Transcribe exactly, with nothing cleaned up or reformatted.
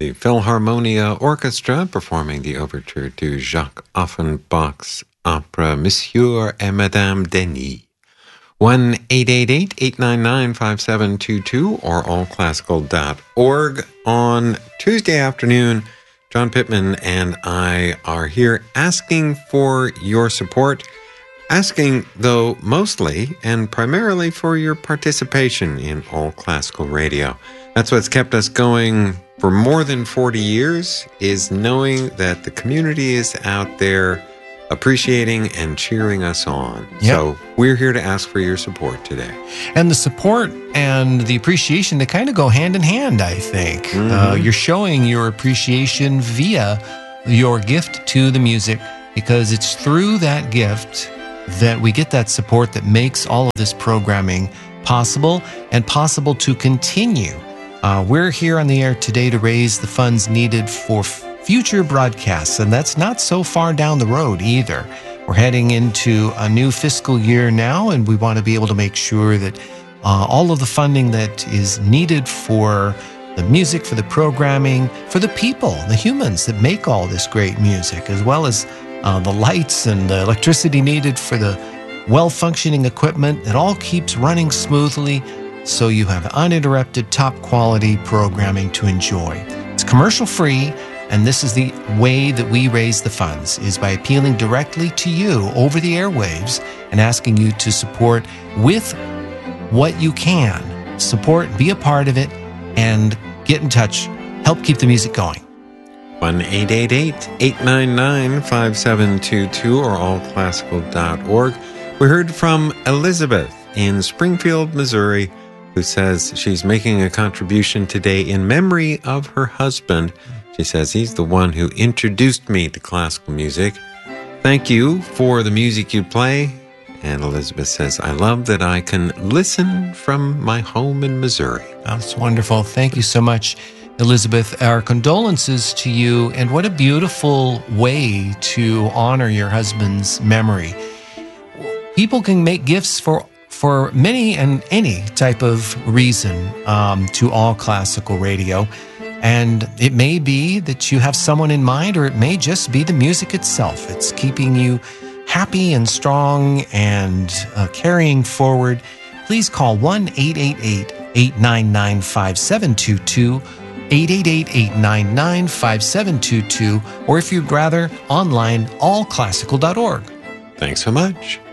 the Philharmonia Orchestra performing the overture to Jacques Offenbach's opera Monsieur et Madame Denis. one eight eight eight, eight nine nine, five seven two two or all classical dot org. On Tuesday afternoon, John Pittman and I are here asking for your support, asking, though, mostly and primarily for your participation in All Classical Radio. That's what's kept us going for more than forty years, is knowing that the community is out there appreciating and cheering us on. Yep. So we're here to ask for your support today. And the support and the appreciation, they kind of go hand in hand, I think. Mm-hmm. Uh, you're showing your appreciation via your gift to the music, because it's through that gift that we get that support that makes all of this programming possible and possible to continue. Uh, we're here on the air today to raise the funds needed for future broadcasts, and that's not so far down the road either. We're heading into a new fiscal year now, and we want to be able to make sure that uh, all of the funding that is needed for the music, for the programming, for the people, the humans that make all this great music, as well as uh, the lights and the electricity needed for the well-functioning equipment, it all keeps running smoothly so you have uninterrupted, top-quality programming to enjoy. It's commercial-free, and this is the way that we raise the funds, is by appealing directly to you over the airwaves and asking you to support with what you can. Support, be a part of it, and get in touch. Help keep the music going. one eight eight eight, eight nine nine, five seven two two or all classical dot org. We heard from Elizabeth in Springfield, Missouri, who says she's making a contribution today in memory of her husband. She says he's the one who introduced me to classical music. Thank you for the music you play. And Elizabeth says, I love that I can listen from my home in Missouri. That's wonderful. Thank you so much, Elizabeth. Our condolences to you, and what a beautiful way to honor your husband's memory. People can make gifts for for many and any type of reason um, to All Classical Radio. And it may be that you have someone in mind, or it may just be the music itself. It's keeping you happy and strong and uh, carrying forward. Please call one eight eight eight, eight nine nine, five seven two two, eight eight eight, eight nine nine, five seven two two, or if you'd rather, online, all classical dot org. Thanks so much.